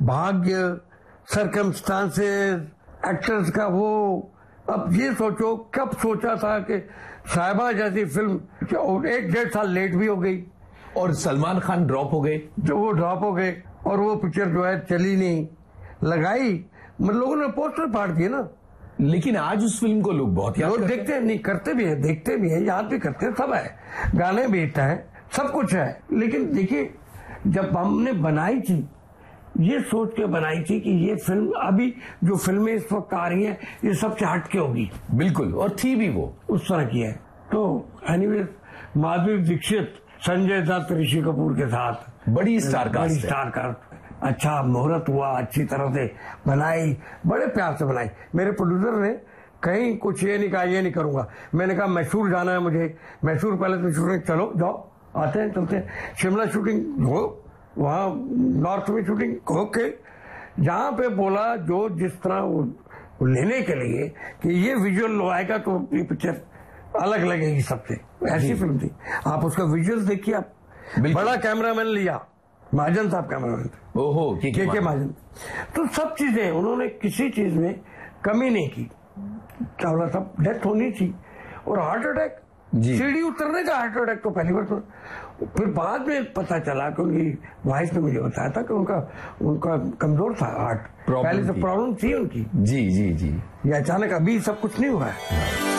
भाग्य, circumstances, actors का वो। अब ये सोचो कब सोचा था कि साहिबा जैसी फिल्म 1-1.5 साल लेट भी हो गई और सलमान खान ड्रॉप हो गए, जो वो ड्रॉप हो गए और वो पिक्चर जो है चली नहीं, लगाई मतलब लोगों ने पोस्टर फाड़ दिए ना। लेकिन आज उस फिल्म को लोग बहुत याद देखते हैं, नहीं करते भी है, देखते भी है, याद भी करते हैं, सब है, गाने भी हिट है, सब कुछ है। लेकिन देखिए जब हमने बनाई थी, ये सोच के बनाई थी कि ये फिल्म अभी जो फिल्में इस वक्त आ रही हैं ये सबसे हटके होगी, बिल्कुल, और थी भी वो उस तरह की है। तो एनीवे माधुरी दीक्षित, संजय दत्त, ऋषि कपूर के साथ बड़ी स्टार कास्ट, अच्छा मुहूर्त हुआ, अच्छी तरह से बनाई, बड़े प्यार से बनाई। मेरे प्रोड्यूसर ने कहीं कुछ ये नहीं कहा ये नहीं करूंगा। मैंने कहा मैसूर जाना है मुझे, मैसूर पहले तो शूटिंग, चलो जाओ, आते हैं चलते हैं। शिमला शूटिंग हो, वहां नॉर्थ में शूटिंग हो के, जहां पे बोला जो जिस तरह वो लेने के लिए कि ये विजुअल आएगा तो ये पिक्चर अलग लगेगी सबसे, ऐसी फिल्म थी। आप उसका विजुअल देखिए, आप बड़ा कैमरामैन लिया, महाजन साहब कैमरामैन थे, ओहो के महाजन। तो सब चीजें उन्होंने किसी चीज में कमी नहीं की। चावला साहब डेथ होनी थी और हार्ट अटैक, सीढ़ी उतरने का हार्ट अटैक तो पहली बार। तो फिर बाद में पता चला कि उनकी वाइफ ने मुझे बताया था कि उनका कमजोर था हार्ट, पहले से प्रॉब्लम थी उनकी। जी जी जी, ये अचानक अभी सब कुछ नहीं हुआ है।